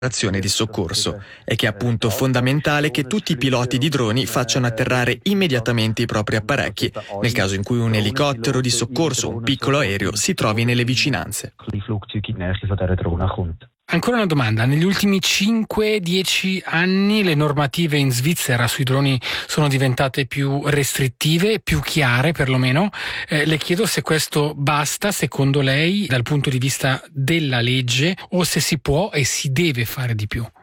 operazione di soccorso e che è appunto fondamentale che tutti i piloti di droni facciano atterrare immediatamente i propri apparecchi nel caso in cui un elicottero di soccorso o un piccolo aereo si trovi nelle vicinanze. Ancora una domanda, negli ultimi 5-10 anni le normative in Svizzera sui droni sono diventate più restrittive, più chiare perlomeno. Le chiedo se questo basta secondo lei dal punto di vista della legge o se si può e si deve fare di più.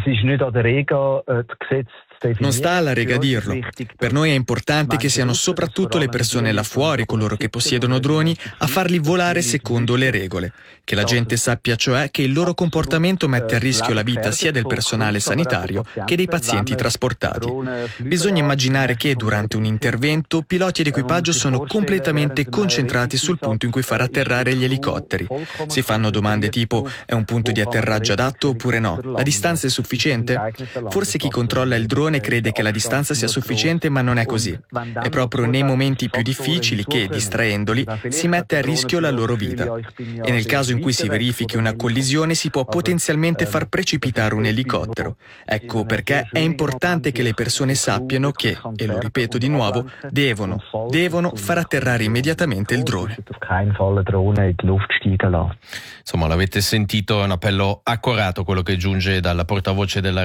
Non sta alla Rega dirlo. Per noi è importante che siano soprattutto le persone là fuori, coloro che possiedono droni, a farli volare secondo le regole. Che la gente sappia cioè che il loro comportamento mette a rischio la vita sia del personale sanitario che dei pazienti trasportati. Bisogna immaginare che durante un intervento piloti ed equipaggio sono completamente concentrati sul punto in cui far atterrare gli elicotteri. Si fanno domande tipo: è un punto di atterraggio adatto oppure no? La distanza è sufficiente? Forse chi controlla il drone crede che la distanza sia sufficiente, ma non è così. È proprio nei momenti più difficili che, distraendoli, si mette a rischio la loro vita. E nel caso in cui si verifichi una collisione si può potenzialmente far precipitare un elicottero. Ecco perché è importante che le persone sappiano che, e lo ripeto di nuovo, devono far atterrare immediatamente il drone. Insomma, l'avete sentito, è un appello accorato quello che giunge dalla portavoce della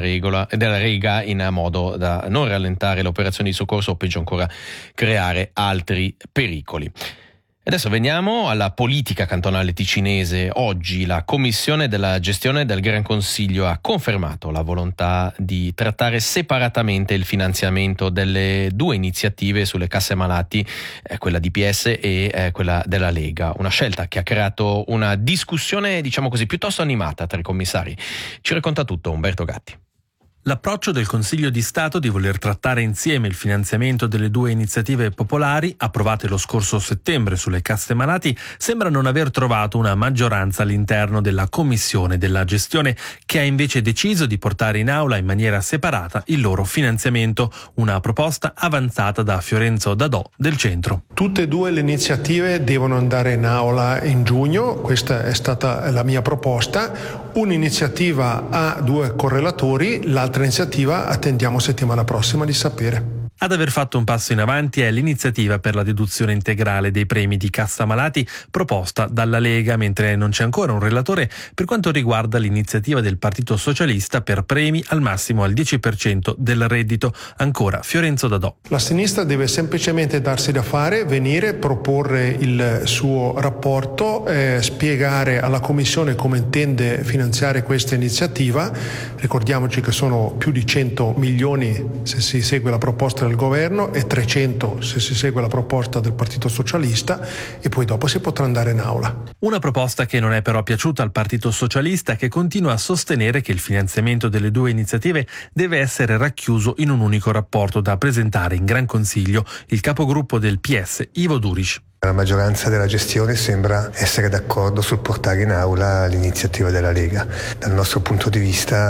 Rega in modo da non rallentare le operazioni di soccorso o peggio ancora creare altri pericoli. Adesso veniamo alla politica cantonale ticinese. Oggi la Commissione della gestione del Gran Consiglio ha confermato la volontà di trattare separatamente il finanziamento delle due iniziative sulle casse malati, quella di PS e quella della Lega. Una scelta che ha creato una discussione, diciamo così, piuttosto animata tra i commissari. Ci racconta tutto Umberto Gatti. L'approccio del Consiglio di Stato di voler trattare insieme il finanziamento delle due iniziative popolari, approvate lo scorso settembre sulle casse malati, sembra non aver trovato una maggioranza all'interno della Commissione della gestione, che ha invece deciso di portare in aula in maniera separata il loro finanziamento, una proposta avanzata da Fiorenzo Dadò del Centro. Tutte e due le iniziative devono andare in aula in giugno, questa è stata la mia proposta. Un'iniziativa ha due correlatori, l'altra iniziativa attendiamo settimana prossima di sapere. Ad aver fatto un passo in avanti è l'iniziativa per la deduzione integrale dei premi di cassa malati proposta dalla Lega, mentre non c'è ancora un relatore per quanto riguarda l'iniziativa del Partito Socialista per premi al massimo al 10% del reddito. Ancora Fiorenzo Dadò. La sinistra deve semplicemente darsi da fare, venire, proporre il suo rapporto, spiegare alla Commissione come intende finanziare questa iniziativa. Ricordiamoci che sono più di 100 milioni se si segue la proposta del governo e 300 se si segue la proposta del Partito Socialista, e poi dopo si potrà andare in aula. Una proposta che non è però piaciuta al Partito Socialista, che continua a sostenere che il finanziamento delle due iniziative deve essere racchiuso in un unico rapporto da presentare in Gran Consiglio. Il capogruppo del PS, Ivo Duric. La maggioranza della gestione sembra essere d'accordo sul portare in aula l'iniziativa della Lega. Dal nostro punto di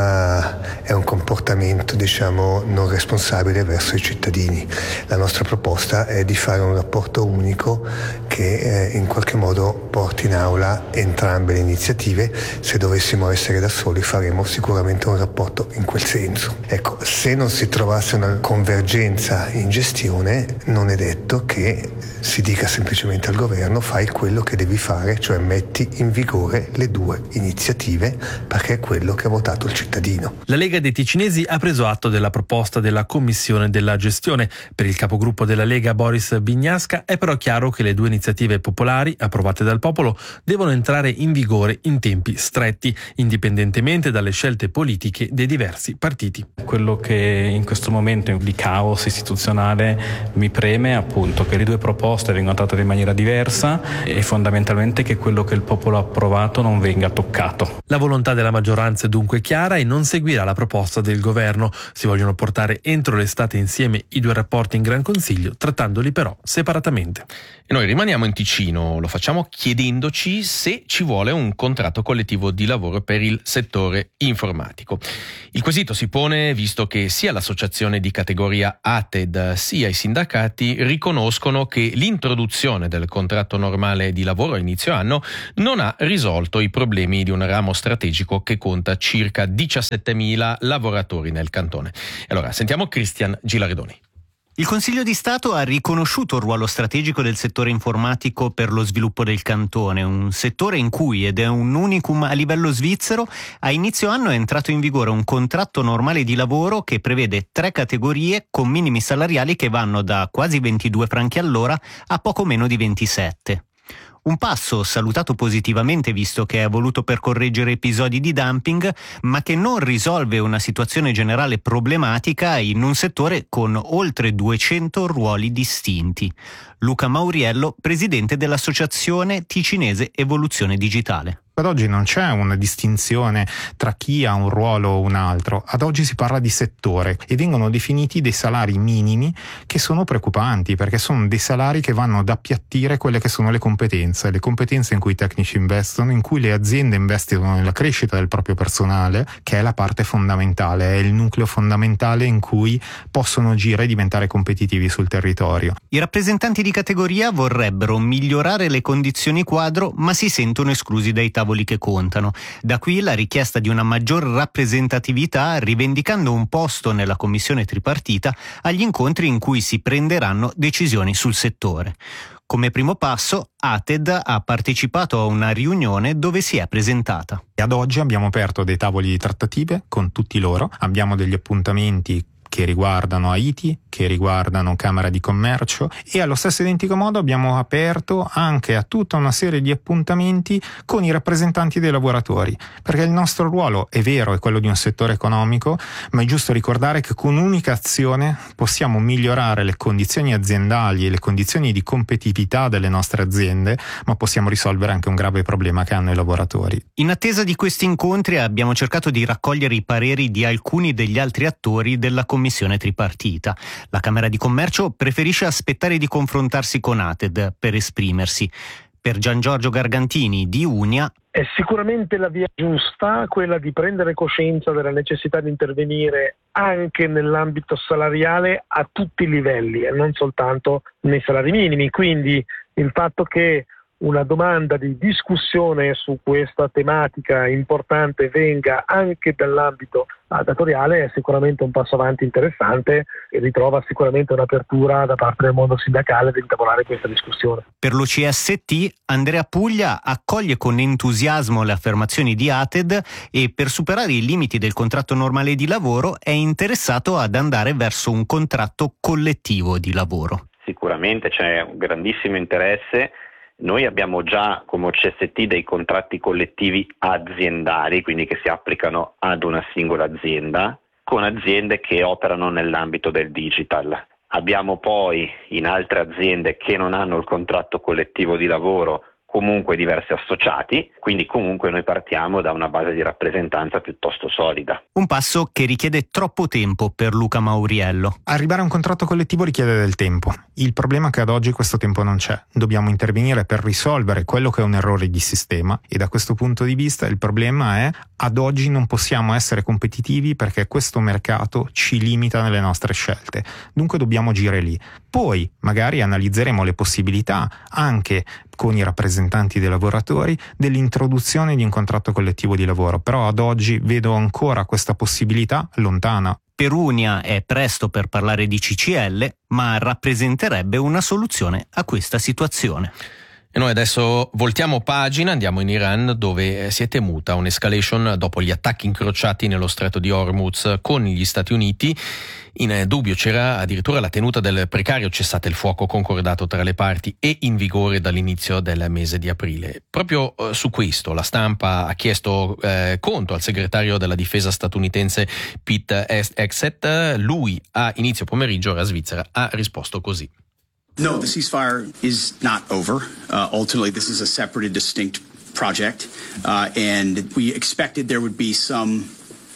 vista è un comportamento, non responsabile verso i cittadini. La nostra proposta è di fare un rapporto unico che in qualche modo porti in aula entrambe le iniziative. Se dovessimo essere da soli faremo sicuramente un rapporto in quel senso. Ecco, se non si trovasse una convergenza in gestione, non è detto che si dica semplicemente al governo: fai quello che devi fare, cioè metti in vigore le due iniziative, perché è quello che ha votato il cittadino. La Lega dei Ticinesi ha preso atto della proposta della Commissione della gestione. Per il capogruppo della Lega Boris Bignasca è però chiaro che le due iniziative popolari approvate dal popolo devono entrare in vigore in tempi stretti, indipendentemente dalle scelte politiche dei diversi partiti. Quello che in questo momento di caos istituzionale mi preme appunto che le due proposte vengono trattate in maniera diversa e fondamentalmente che quello che il popolo ha approvato non venga toccato. La volontà della maggioranza è dunque chiara e non seguirà la proposta del governo. Si vogliono portare entro l'estate insieme i due rapporti in Gran Consiglio, trattandoli però separatamente. E noi rimaniamo Rimaniamo in Ticino, lo facciamo chiedendoci se ci vuole un contratto collettivo di lavoro per il settore informatico. Il quesito si pone visto che sia l'associazione di categoria ATED sia i sindacati riconoscono che l'introduzione del contratto normale di lavoro a inizio anno non ha risolto i problemi di un ramo strategico che conta circa 17.000 lavoratori nel cantone. Allora, sentiamo Cristian Gilardoni. Il Consiglio di Stato ha riconosciuto il ruolo strategico del settore informatico per lo sviluppo del cantone, un settore in cui, ed è un unicum a livello svizzero, a inizio anno è entrato in vigore un contratto normale di lavoro che prevede 3 categorie con minimi salariali che vanno da quasi 22 franchi all'ora a poco meno di 27. Un passo salutato positivamente visto che è voluto per correggere episodi di dumping, ma che non risolve una situazione generale problematica in un settore con oltre 200 ruoli distinti. Luca Mauriello, presidente dell'Associazione Ticinese Evoluzione Digitale. Ad oggi non c'è una distinzione tra chi ha un ruolo o un altro, ad oggi si parla di settore e vengono definiti dei salari minimi che sono preoccupanti perché sono dei salari che vanno ad appiattire quelle che sono le competenze in cui i tecnici investono, in cui le aziende investono nella crescita del proprio personale, che è la parte fondamentale, è il nucleo fondamentale in cui possono agire e diventare competitivi sul territorio. I rappresentanti di categoria vorrebbero migliorare le condizioni quadro, ma si sentono esclusi dai tavoli che contano. Da qui la richiesta di una maggior rappresentatività, rivendicando un posto nella commissione tripartita agli incontri in cui si prenderanno decisioni sul settore. Come primo passo, ATED ha partecipato a una riunione dove si è presentata. E ad oggi abbiamo aperto dei tavoli di trattative con tutti loro, abbiamo degli appuntamenti che riguardano Haiti, che riguardano Camera di Commercio e allo stesso identico modo abbiamo aperto anche a tutta una serie di appuntamenti con i rappresentanti dei lavoratori, perché il nostro ruolo è vero, è quello di un settore economico, ma è giusto ricordare che con un'unica azione possiamo migliorare le condizioni aziendali e le condizioni di competitività delle nostre aziende, ma possiamo risolvere anche un grave problema che hanno i lavoratori. In attesa di questi incontri abbiamo cercato di raccogliere i pareri di alcuni degli altri attori della commissione tripartita. La Camera di Commercio preferisce aspettare di confrontarsi con ATED per esprimersi. Per Gian Giorgio Gargantini di Unia è sicuramente la via giusta quella di prendere coscienza della necessità di intervenire anche nell'ambito salariale a tutti i livelli e non soltanto nei salari minimi. Quindi il fatto che una domanda di discussione su questa tematica importante venga anche dall'ambito datoriale è sicuramente un passo avanti interessante e ritrova sicuramente un'apertura da parte del mondo sindacale di intavolare questa discussione. Per l'OCST Andrea Puglia accoglie con entusiasmo le affermazioni di ATED e per superare i limiti del contratto normale di lavoro è interessato ad andare verso un contratto collettivo di lavoro. Sicuramente c'è un grandissimo interesse. Noi abbiamo già come OCST dei contratti collettivi aziendali, quindi che si applicano ad una singola azienda, con aziende che operano nell'ambito del digital. Abbiamo poi in altre aziende che non hanno il contratto collettivo di lavoro comunque diversi associati, quindi comunque noi partiamo da una base di rappresentanza piuttosto solida. Un passo che richiede troppo tempo per Luca Mauriello. Arrivare a un contratto collettivo richiede del tempo. Il problema è che ad oggi questo tempo non c'è. Dobbiamo intervenire per risolvere quello che è un errore di sistema e da questo punto di vista il problema è ad oggi non possiamo essere competitivi perché questo mercato ci limita nelle nostre scelte. Dunque dobbiamo agire lì. Poi magari analizzeremo le possibilità anche con i rappresentanti dei lavoratori dell'introduzione di un contratto collettivo di lavoro, però ad oggi vedo ancora questa possibilità lontana. Per Unia è presto per parlare di CCL, ma rappresenterebbe una soluzione a questa situazione. E noi adesso voltiamo pagina, andiamo in Iran dove si è temuta un'escalation dopo gli attacchi incrociati nello stretto di Hormuz con gli Stati Uniti. In dubbio c'era addirittura la tenuta del precario cessate il fuoco concordato tra le parti e in vigore dall'inizio del mese di aprile. Proprio su questo la stampa ha chiesto conto al segretario della difesa statunitense Pete Hegseth. Lui a inizio pomeriggio a Svizzera ha risposto così. No, the ceasefire is not over. Ultimately, this is a separate and distinct project, and we expected there would be some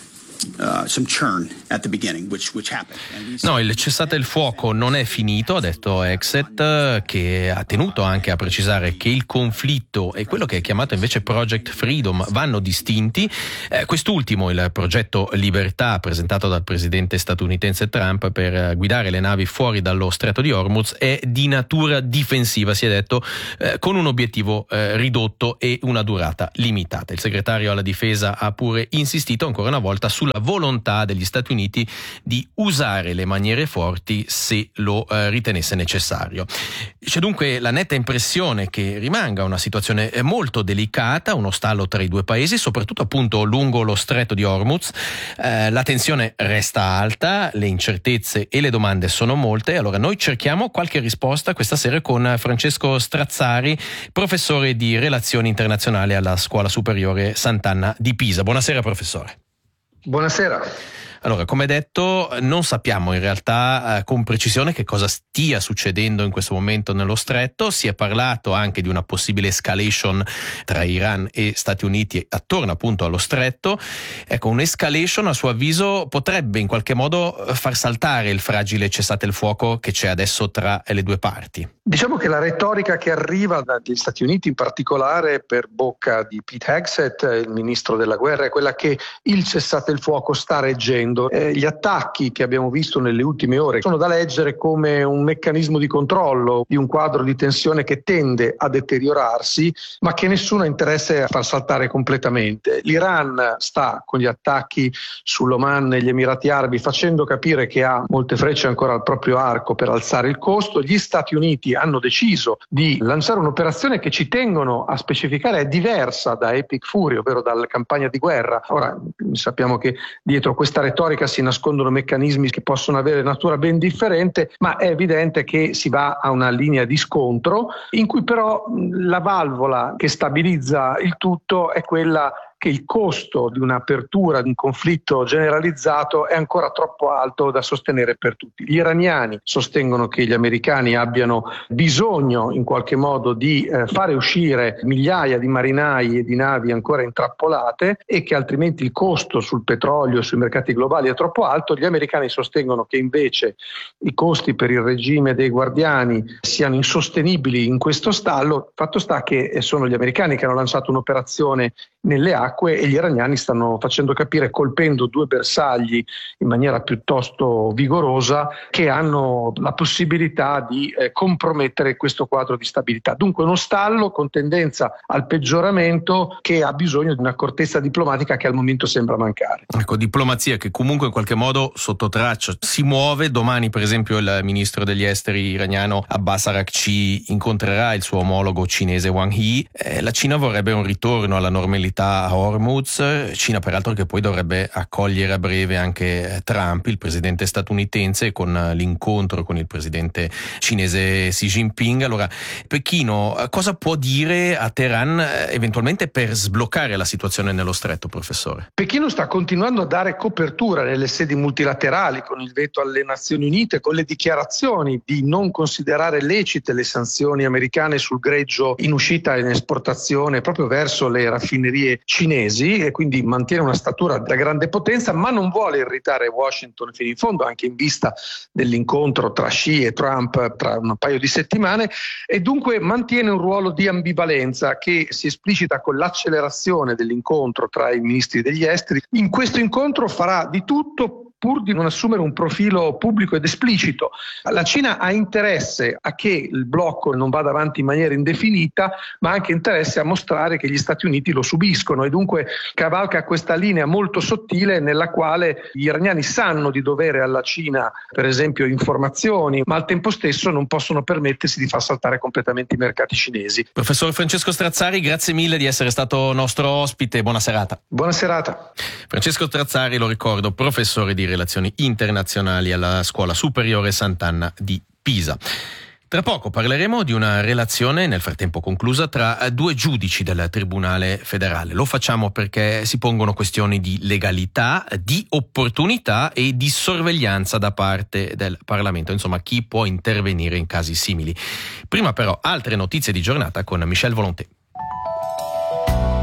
some churn at the beginning, which happened. No, il cessate il fuoco non è finito, ha detto Hegseth, che ha tenuto anche a precisare che il conflitto e quello che è chiamato invece Project Freedom vanno distinti. Quest'ultimo, il progetto Libertà presentato dal presidente statunitense Trump per guidare le navi fuori dallo stretto di Hormuz, è di natura difensiva, si è detto, con un obiettivo ridotto e una durata limitata. Il segretario alla difesa ha pure insistito ancora una volta sulla volontà degli Stati Uniti di usare le maniere forti se lo ritenesse necessario. C'è dunque la netta impressione che rimanga una situazione molto delicata, uno stallo tra i due paesi, soprattutto appunto lungo lo stretto di Hormuz. La tensione resta alta, le incertezze e le domande sono molte. Allora noi cerchiamo qualche risposta questa sera con Francesco Strazzari, professore di relazioni internazionali alla Scuola Superiore Sant'Anna di Pisa. Buonasera professore. Buonasera. Allora, come detto, non sappiamo in realtà con precisione che cosa stia succedendo in questo momento nello stretto. Si è parlato anche di una possibile escalation tra Iran e Stati Uniti attorno appunto allo stretto. Ecco, un'escalation a suo avviso potrebbe in qualche modo far saltare il fragile cessate il fuoco che c'è adesso tra le due parti. Diciamo che la retorica che arriva dagli Stati Uniti, in particolare per bocca di Pete Hegseth, il ministro della guerra, è quella che il cessate il fuoco sta reggendo. Gli attacchi che abbiamo visto nelle ultime ore sono da leggere come un meccanismo di controllo di un quadro di tensione che tende a deteriorarsi, ma che nessuno ha interesse a far saltare completamente. L'Iran sta con gli attacchi sull'Oman e gli Emirati Arabi facendo capire che ha molte frecce ancora al proprio arco per alzare il costo. Gli Stati Uniti hanno deciso di lanciare un'operazione che, ci tengono a specificare, è diversa da Epic Fury, ovvero dalla campagna di guerra. Ora sappiamo che dietro questa retorica si nascondono meccanismi che possono avere natura ben differente, ma è evidente che si va a una linea di scontro in cui però la valvola che stabilizza il tutto è quella che il costo di un'apertura di un conflitto generalizzato è ancora troppo alto da sostenere per tutti. Gli iraniani sostengono che gli americani abbiano bisogno in qualche modo di fare uscire migliaia di marinai e di navi ancora intrappolate e che altrimenti il costo sul petrolio e sui mercati globali è troppo alto. Gli americani sostengono che invece i costi per il regime dei guardiani siano insostenibili in questo stallo. Fatto sta che sono gli americani che hanno lanciato un'operazione nelle acque e gli iraniani stanno facendo capire, colpendo due bersagli in maniera piuttosto vigorosa, che hanno la possibilità di compromettere questo quadro di stabilità. Dunque uno stallo con tendenza al peggioramento che ha bisogno di un'accortezza diplomatica che al momento sembra mancare. Ecco, diplomazia che comunque in qualche modo sotto traccia si muove. Domani per esempio il ministro degli esteri iraniano Abbas Araghchi incontrerà il suo omologo cinese Wang Yi. La Cina vorrebbe un ritorno alla normalità a Hormuz, Cina peraltro che poi dovrebbe accogliere a breve anche Trump, il presidente statunitense, con l'incontro con il presidente cinese Xi Jinping. Allora, Pechino cosa può dire a Teheran eventualmente per sbloccare la situazione nello stretto, professore? Pechino sta continuando a dare copertura nelle sedi multilaterali, con il veto alle Nazioni Unite, con le dichiarazioni di non considerare lecite le sanzioni americane sul greggio in uscita e in esportazione proprio verso le raffinerie cinesi, e quindi mantiene una statura da grande potenza, ma non vuole irritare Washington fino in fondo, anche in vista dell'incontro tra Xi e Trump tra un paio di settimane, e dunque mantiene un ruolo di ambivalenza che si esplicita con l'accelerazione dell'incontro tra i ministri degli esteri. In questo incontro farà di tutto pur di non assumere un profilo pubblico ed esplicito. La Cina ha interesse a che il blocco non vada avanti in maniera indefinita, ma anche interesse a mostrare che gli Stati Uniti lo subiscono, e dunque cavalca questa linea molto sottile nella quale gli iraniani sanno di dovere alla Cina, per esempio, informazioni, ma al tempo stesso non possono permettersi di far saltare completamente i mercati cinesi. Professor Francesco Strazzari, grazie mille di essere stato nostro ospite. Buona serata. Buona serata. Francesco Strazzari, lo ricordo, professore di relazioni internazionali alla Scuola Superiore Sant'Anna di Pisa. Tra poco parleremo di una relazione, nel frattempo conclusa, tra due giudici del Tribunale federale. Lo facciamo perché si pongono questioni di legalità, di opportunità e di sorveglianza da parte del Parlamento. Insomma, chi può intervenire in casi simili. Prima però altre notizie di giornata con Michel Volonté.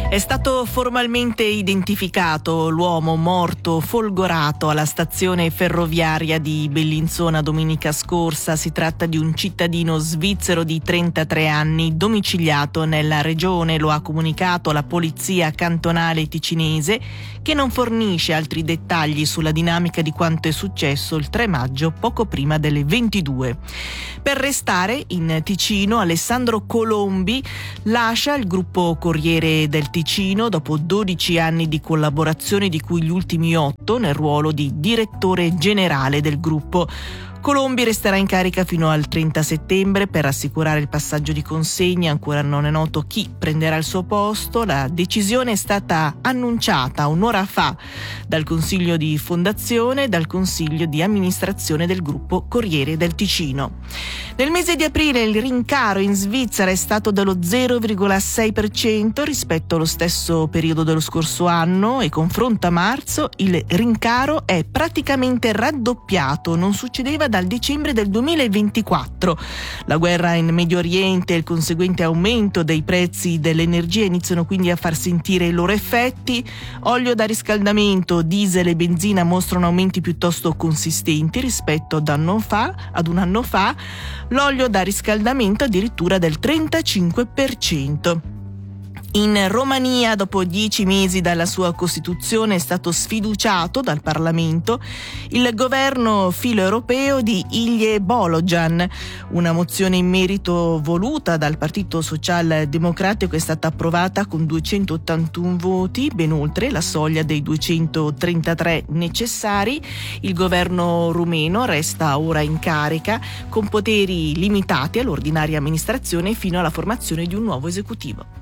È stato formalmente identificato l'uomo morto folgorato alla stazione ferroviaria di Bellinzona domenica scorsa. Si tratta di un cittadino svizzero di 33 anni, domiciliato nella regione. Lo ha comunicato la polizia cantonale ticinese, che non fornisce altri dettagli sulla dinamica di quanto è successo il 3 maggio, poco prima delle 22. Per restare in Ticino, Alessandro Colombi lascia il gruppo Corriere del Ticino dopo 12 anni di collaborazione, di cui gli ultimi 8 nel ruolo di direttore generale del gruppo. Colombi resterà in carica fino al 30 settembre per assicurare il passaggio di consegne. Ancora non è noto chi prenderà il suo posto. La decisione è stata annunciata un'ora fa dal Consiglio di Fondazione e dal Consiglio di Amministrazione del gruppo Corriere del Ticino. Nel mese di aprile il rincaro in Svizzera è stato dello 0,6% rispetto allo stesso periodo dello scorso anno, e confronto a marzo il rincaro è praticamente raddoppiato. Non succedeva dal dicembre del 2024. La guerra in Medio Oriente e il conseguente aumento dei prezzi dell'energia iniziano quindi a far sentire i loro effetti. Olio da riscaldamento, diesel e benzina mostrano aumenti piuttosto consistenti rispetto ad un anno fa. L'olio da riscaldamento addirittura del 35%. In Romania, dopo 10 mesi dalla sua costituzione, è stato sfiduciato dal Parlamento il governo filo-europeo di Ilie Bolojan. Una mozione in merito voluta dal Partito Socialdemocratico è stata approvata con 281 voti, ben oltre la soglia dei 233 necessari. Il governo rumeno resta ora in carica con poteri limitati all'ordinaria amministrazione fino alla formazione di un nuovo esecutivo.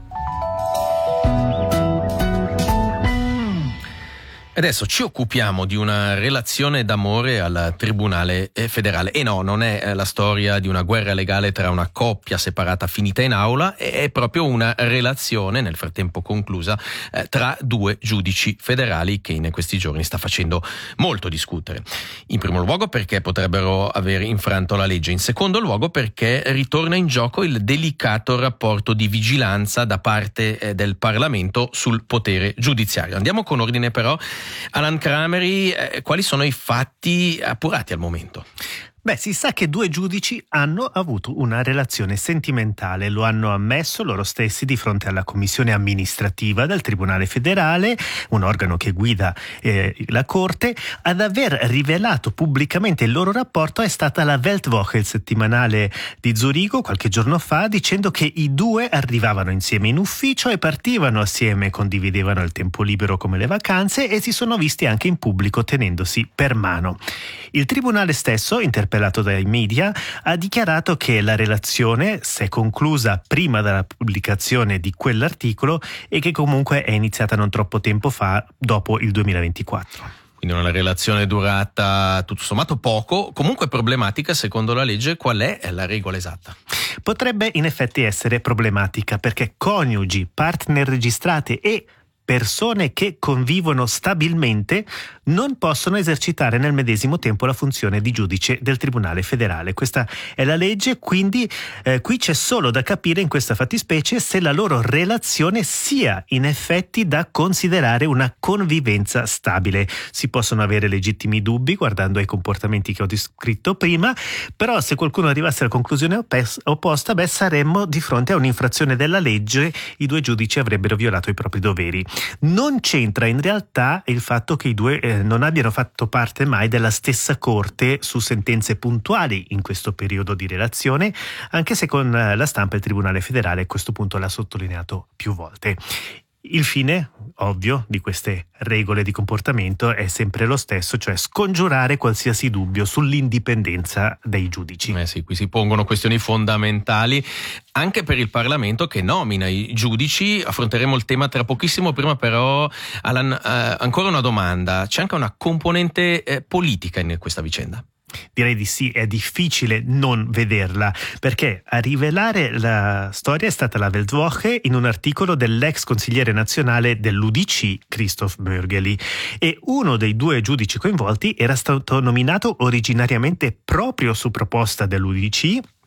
Adesso ci occupiamo di una relazione d'amore al Tribunale federale. E no, non è la storia di una guerra legale tra una coppia separata finita in aula, è proprio una relazione, nel frattempo conclusa, tra due giudici federali che in questi giorni sta facendo molto discutere. In primo luogo perché potrebbero aver infranto la legge, in secondo luogo perché ritorna in gioco il delicato rapporto di vigilanza da parte del Parlamento sul potere giudiziario. Andiamo con ordine però. Alan Crameri, quali sono i fatti appurati al momento? Si sa che due giudici hanno avuto una relazione sentimentale, lo hanno ammesso loro stessi di fronte alla commissione amministrativa del Tribunale federale, un organo che guida la Corte. Ad aver rivelato pubblicamente il loro rapporto è stata la Weltwoche, il settimanale di Zurigo, qualche giorno fa, dicendo che i due arrivavano insieme in ufficio e partivano assieme, condividevano il tempo libero come le vacanze e si sono visti anche in pubblico tenendosi per mano. Il Tribunale stesso, interpellato dai media, ha dichiarato che la relazione si è conclusa prima della pubblicazione di quell'articolo e che comunque è iniziata non troppo tempo fa, dopo il 2024. Quindi una relazione durata tutto sommato poco, comunque problematica secondo la legge. Qual è la regola esatta? Potrebbe in effetti essere problematica perché coniugi, partner registrate e persone che convivono stabilmente non possono esercitare nel medesimo tempo la funzione di giudice del Tribunale federale. Questa è la legge, quindi qui c'è solo da capire in questa fattispecie se la loro relazione sia in effetti da considerare una convivenza stabile. Si possono avere legittimi dubbi guardando ai comportamenti che ho descritto prima, però se qualcuno arrivasse alla conclusione opposta, saremmo di fronte a un'infrazione della legge, i due giudici avrebbero violato i propri doveri. Non c'entra in realtà il fatto che i due non abbiano fatto parte mai della stessa corte su sentenze puntuali in questo periodo di relazione, anche se con la stampa il Tribunale federale a questo punto l'ha sottolineato più volte. Il fine, ovvio, di queste regole di comportamento è sempre lo stesso, cioè scongiurare qualsiasi dubbio sull'indipendenza dei giudici. Sì, qui si pongono questioni fondamentali anche per il Parlamento che nomina i giudici. Affronteremo il tema tra pochissimo, prima però, Alan, ancora una domanda. C'è anche una componente politica in questa vicenda? Direi di sì, è difficile non vederla, perché a rivelare la storia è stata la Weltwoche in un articolo dell'ex consigliere nazionale dell'UDC, Christoph Mörgeli, e uno dei due giudici coinvolti era stato nominato originariamente proprio su proposta dell'UDC,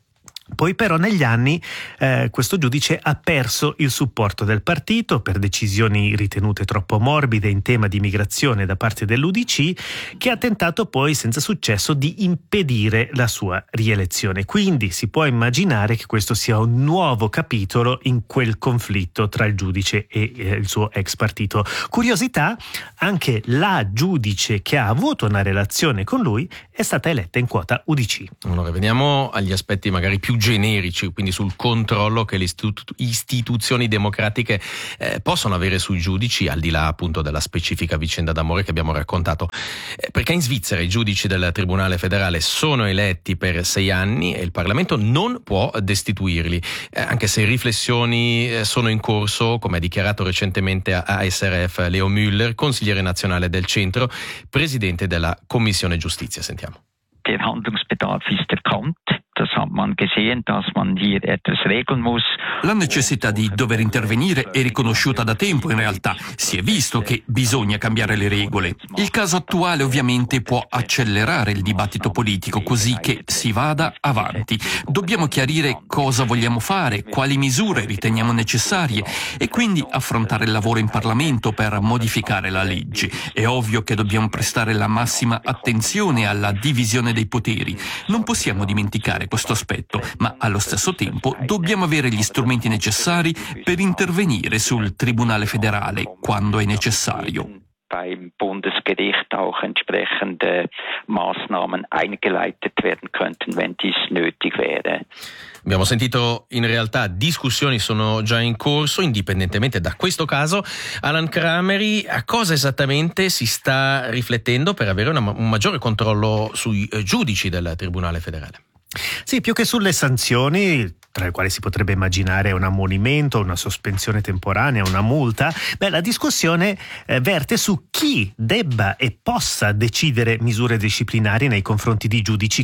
Poi però negli anni questo giudice ha perso il supporto del partito per decisioni ritenute troppo morbide in tema di migrazione da parte dell'UDC, che ha tentato poi senza successo di impedire la sua rielezione. Quindi si può immaginare che questo sia un nuovo capitolo in quel conflitto tra il giudice e il suo ex partito. Curiosità, anche la giudice che ha avuto una relazione con lui è stata eletta in quota UDC. Allora, veniamo agli aspetti magari più generici, quindi sul controllo che le istituzioni democratiche possono avere sui giudici, al di là appunto della specifica vicenda d'amore che abbiamo raccontato. Perché in Svizzera i giudici del Tribunale federale sono eletti per 6 anni e il Parlamento non può destituirli, anche se riflessioni sono in corso, come ha dichiarato recentemente a SRF Leo Müller, consigliere nazionale del centro, presidente della Commissione Giustizia. Sentiamo. Der Handlungsbedarf ist erkannt. Das hat man gesehen, dass man hier etwas regeln muss. La necessità di dover intervenire è riconosciuta da tempo in realtà. Si è visto che bisogna cambiare le regole. Il caso attuale ovviamente può accelerare il dibattito politico così che si vada avanti. Dobbiamo chiarire cosa vogliamo fare, quali misure riteniamo necessarie e quindi affrontare il lavoro in Parlamento per modificare la legge. È ovvio che dobbiamo prestare la massima attenzione alla divisione dei poteri. Non possiamo dimenticare questo aspetto, ma allo stesso tempo dobbiamo avere gli strumenti necessari per intervenire sul Tribunale federale quando è necessario. Beim Bundesgericht auch entsprechende Maßnahmen eingeleitet werden könnten, wenn dies nötig wäre. Abbiamo sentito in realtà discussioni sono già in corso, indipendentemente da questo caso. Alan Crameri, a cosa esattamente si sta riflettendo per avere un maggiore controllo sui giudici del Tribunale federale? Sì, più che sulle sanzioni, tra le quali si potrebbe immaginare un ammonimento, una sospensione temporanea, una multa, la discussione verte su chi debba e possa decidere misure disciplinari nei confronti di giudici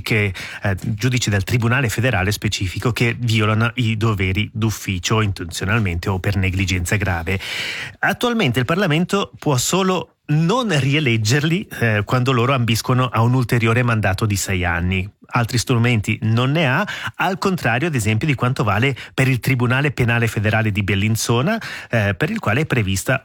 del Tribunale federale specifico che violano i doveri d'ufficio intenzionalmente o per negligenza grave. Attualmente il Parlamento può solo non rieleggerli quando loro ambiscono a un ulteriore mandato di 6 anni. Altri strumenti non ne ha, al contrario ad esempio di quanto vale per il Tribunale Penale Federale di Bellinzona, per il quale è prevista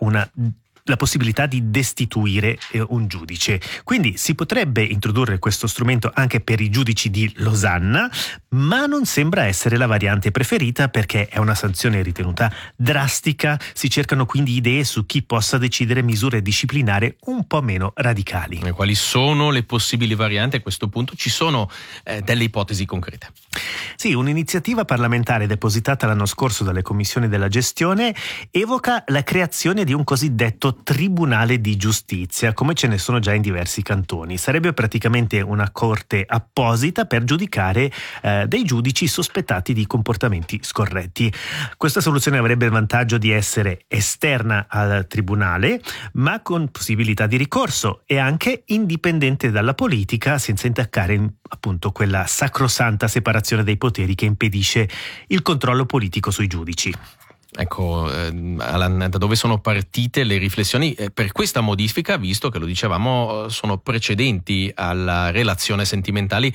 la possibilità di destituire un giudice. Quindi si potrebbe introdurre questo strumento anche per i giudici di Losanna, ma non sembra essere la variante preferita perché è una sanzione ritenuta drastica. Si cercano quindi idee su chi possa decidere misure disciplinari un po' meno radicali. E quali sono le possibili varianti? A questo punto ci sono delle ipotesi concrete. Sì, un'iniziativa parlamentare depositata l'anno scorso dalle commissioni della gestione evoca la creazione di un cosiddetto Tribunale di Giustizia, come ce ne sono già in diversi cantoni. Sarebbe praticamente una corte apposita per giudicare dei giudici sospettati di comportamenti scorretti. Questa soluzione avrebbe il vantaggio di essere esterna al tribunale, ma con possibilità di ricorso e anche indipendente dalla politica, senza intaccare appunto quella sacrosanta separazione dei poteri che impedisce il controllo politico sui giudici. Ecco, Alan, da dove sono partite le riflessioni per questa modifica, visto che lo dicevamo sono precedenti alla relazione sentimentale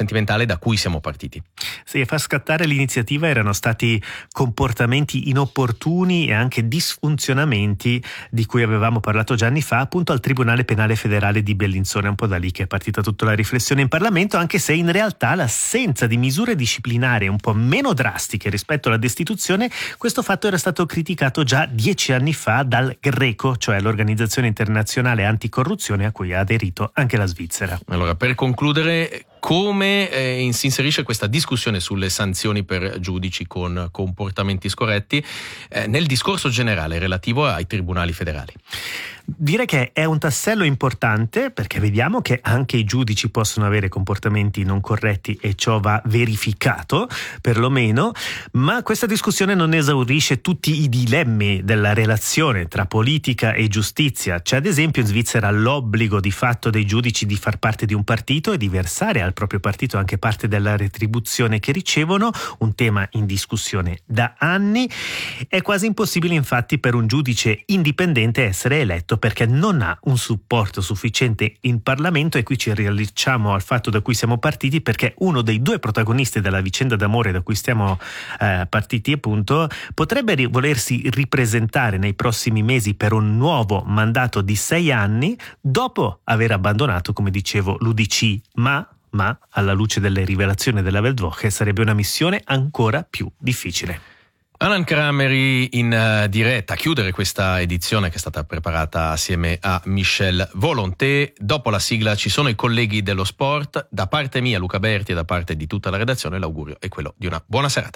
da cui siamo partiti? Sì, a far scattare l'iniziativa erano stati comportamenti inopportuni e anche disfunzionamenti di cui avevamo parlato già anni fa, appunto al Tribunale Penale Federale di Bellinzona. È un po' da lì che è partita tutta la riflessione in Parlamento, anche se in realtà l'assenza di misure disciplinari un po' meno drastiche rispetto alla destituzione, questo fatto era stato criticato già 10 anni fa dal Greco, cioè l'organizzazione internazionale anticorruzione a cui ha aderito anche la Svizzera. Allora, per concludere, come si inserisce questa discussione sulle sanzioni per giudici con comportamenti scorretti nel discorso generale relativo ai tribunali federali? Direi che è un tassello importante perché vediamo che anche i giudici possono avere comportamenti non corretti e ciò va verificato, perlomeno, ma questa discussione non esaurisce tutti i dilemmi della relazione tra politica e giustizia. C'è ad esempio in Svizzera l'obbligo di fatto dei giudici di far parte di un partito e di versare dal proprio partito anche parte della retribuzione che ricevono, un tema in discussione da anni. È quasi impossibile infatti per un giudice indipendente essere eletto perché non ha un supporto sufficiente in Parlamento, e qui ci riallacciamo al fatto da cui siamo partiti, perché uno dei due protagonisti della vicenda d'amore da cui stiamo partiti appunto potrebbe volersi ripresentare nei prossimi mesi per un nuovo mandato di 6 anni dopo aver abbandonato, come dicevo, l'UDC, ma alla luce delle rivelazioni della Weltwoche sarebbe una missione ancora più difficile. Alan Crameri in diretta a chiudere questa edizione che è stata preparata assieme a Michel Volonté. Dopo la sigla ci sono i colleghi dello sport. Da parte mia, Luca Berti, e da parte di tutta la redazione l'augurio è quello di una buona serata.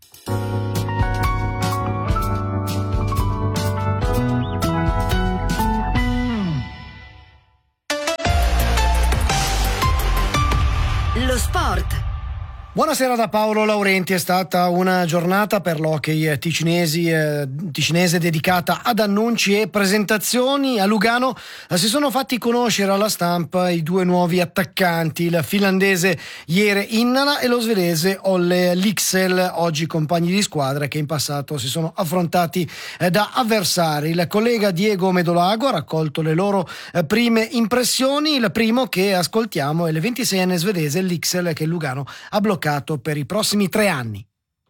Lo sport. Buonasera da Paolo Laurenti. È stata una giornata per l'hockey ticinese dedicata ad annunci e presentazioni. A Lugano si sono fatti conoscere alla stampa i due nuovi attaccanti, il finlandese Jere Innala e lo svedese Olle Lycksell, oggi compagni di squadra che in passato si sono affrontati da avversari. Il collega Diego Medolago ha raccolto le loro prime impressioni. Il primo che ascoltiamo è il 26enne svedese Lycksell, che Lugano ha bloccato per i prossimi 3 anni.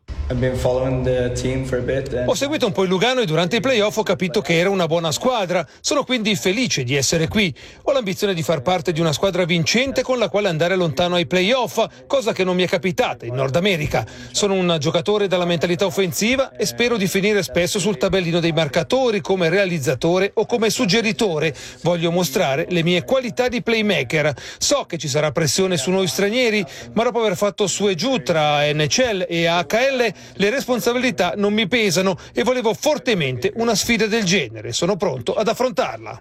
Ho seguito un po' il Lugano e durante i playoff ho capito che era una buona squadra. Sono quindi felice di essere qui. Ho l'ambizione di far parte di una squadra vincente con la quale andare lontano ai playoff, cosa che non mi è capitata in Nord America. Sono un giocatore dalla mentalità offensiva e spero di finire spesso sul tabellino dei marcatori come realizzatore o come suggeritore. Voglio mostrare le mie qualità di playmaker. So che ci sarà pressione su noi stranieri, ma dopo aver fatto su e giù tra NHL e AHL le responsabilità non mi pesano e volevo fortemente una sfida del genere. Sono pronto ad affrontarla.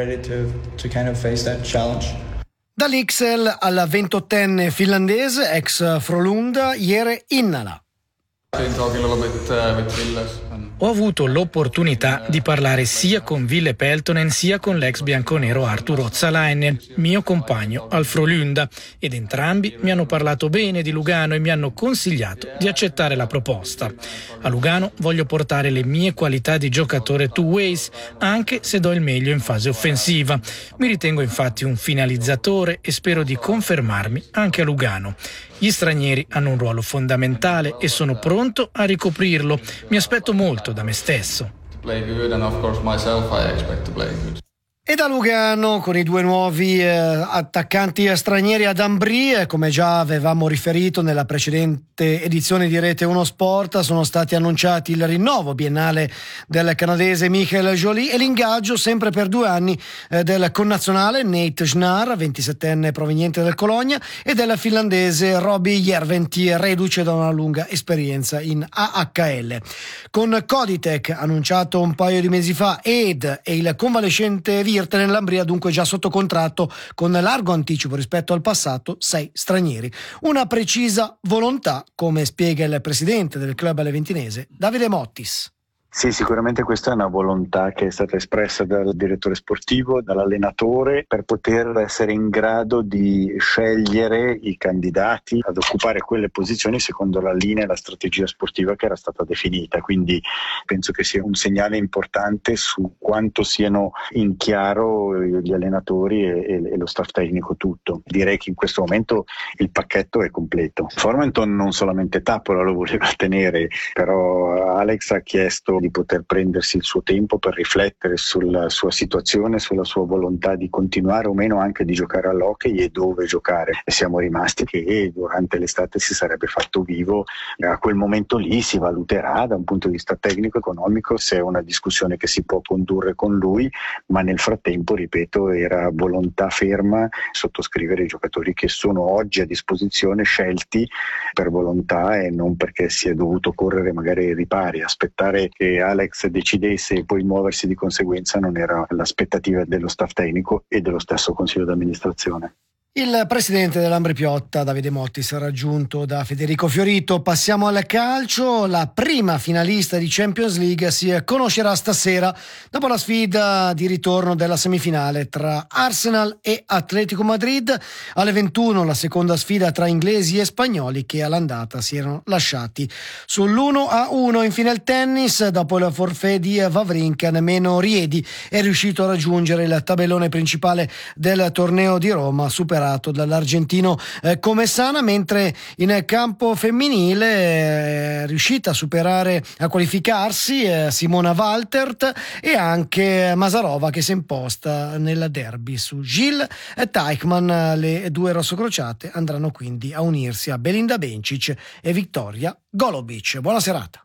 Da Lycksell al 28enne finlandese ex Frölunda Jere Innala. Ho avuto l'opportunità di parlare sia con Ville Peltonen sia con l'ex bianconero Arttu Ruotsalainen, mio compagno al Frölunda, ed entrambi mi hanno parlato bene di Lugano e mi hanno consigliato di accettare la proposta. A Lugano voglio portare le mie qualità di giocatore two ways, anche se do il meglio in fase offensiva. Mi ritengo infatti un finalizzatore e spero di confermarmi anche a Lugano. Gli stranieri hanno un ruolo fondamentale e sono pronto a ricoprirlo. Mi aspetto molto da me stesso. E da Lugano con i due nuovi attaccanti stranieri ad Ambri, come già avevamo riferito nella precedente edizione di Rete 1 Sport, sono stati annunciati il rinnovo biennale del canadese Michael Joly e l'ingaggio sempre per 2 anni del connazionale Nate Schnar, 27enne proveniente del Colonia, e del finlandese Robbie Järventie, reduce da una lunga esperienza in AHL. Con Coditech, annunciato un paio di mesi fa, ed e il convalescente Virtanen, l'Ambria dunque già sotto contratto con largo anticipo rispetto al passato 6 stranieri. Una precisa volontà, come spiega il presidente del club aleventinese Davide Mottis. Sì, sicuramente questa è una volontà che è stata espressa dal direttore sportivo, dall'allenatore, per poter essere in grado di scegliere i candidati ad occupare quelle posizioni secondo la linea e la strategia sportiva che era stata definita. Quindi penso che sia un segnale importante su quanto siano in chiaro gli allenatori e lo staff tecnico tutto. Direi che in questo momento il pacchetto è completo. Formenton non solamente Tappola lo voleva tenere, però Alex ha chiesto di poter prendersi il suo tempo per riflettere sulla sua situazione, sulla sua volontà di continuare o meno anche di giocare all'hockey e dove giocare. E siamo rimasti che durante l'estate si sarebbe fatto vivo. A quel momento lì si valuterà da un punto di vista tecnico-economico se è una discussione che si può condurre con lui, ma nel frattempo, ripeto, era volontà ferma sottoscrivere i giocatori che sono oggi a disposizione, scelti per volontà e non perché si è dovuto correre magari ai ripari. Aspettare che Alex decidesse e poi muoversi di conseguenza non era l'aspettativa dello staff tecnico e dello stesso consiglio d'amministrazione. Il presidente dell'Ambri Piotta, Davide Mottis, raggiunto da Federico Fiorito. Passiamo al calcio. La prima finalista di Champions League si conoscerà stasera dopo la sfida di ritorno della semifinale tra Arsenal e Atletico Madrid. Alle 21 la seconda sfida tra inglesi e spagnoli che all'andata si erano lasciati sull'1-1. Infine il tennis, dopo il forfait di Wawrinka, nemmeno Riedi è riuscito a raggiungere il tabellone principale del torneo di Roma, superato dall'argentino Comessana, mentre in campo femminile è riuscita a qualificarsi Simona Waltert e anche Masarova, che si è imposta nel derby su Gilles Teichmann. Le due rossocrociate andranno quindi a unirsi a Belinda Bencic e Victoria Golubic. Buona serata.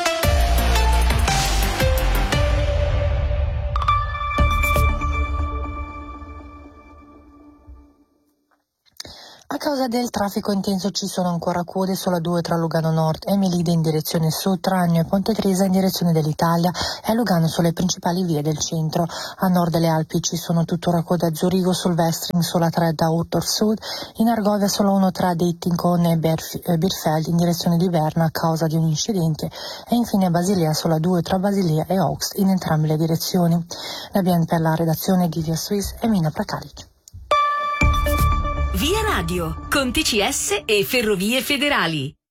A causa del traffico intenso ci sono ancora code sulla 2 tra Lugano Nord e Melide in direzione sud, Tragno e Ponte Tresa in direzione dell'Italia e a Lugano sulle principali vie del centro. A nord delle Alpi ci sono tuttora code a Zurigo sul Westring sulla 3 da Urtor Sud, in Argovia solo 1 tra Deitincon e Birfeld in direzione di Berna a causa di un incidente e infine a Basilea sulla 2 tra Basilea e Aoxt in entrambe le direzioni. La BN per la redazione di Via Suisse e Mina Prakalic. Via Radio, con TCS e Ferrovie Federali.